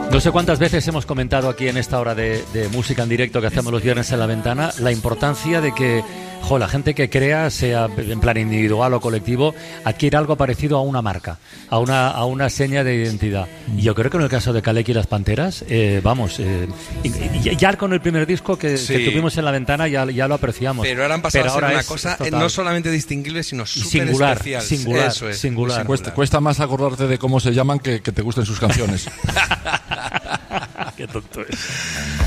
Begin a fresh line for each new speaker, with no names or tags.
No sé cuántas veces hemos comentado aquí en esta hora de música en directo que hacemos los viernes en La Ventana la importancia de que la gente que crea, sea en plan individual o colectivo, adquiera algo parecido a una marca, a una seña de identidad. Y yo creo que en el caso de Kaleki y las Panteras, ya con el primer disco que tuvimos en La Ventana ya lo apreciamos.
Pero ahora han pasado a ser una cosa no solamente distinguible, sino súper especial.
Singular.
Eso es,
singular.
Cuesta más acordarte de cómo se llaman que te gusten sus canciones.
Qué tonto es.